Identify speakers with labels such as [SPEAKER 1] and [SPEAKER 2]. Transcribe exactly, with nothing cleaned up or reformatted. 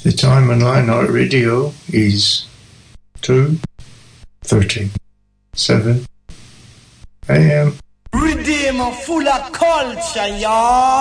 [SPEAKER 1] The time on Light Night Radio is two thirty-seven a.m.
[SPEAKER 2] Redeemer full of culture, y'all.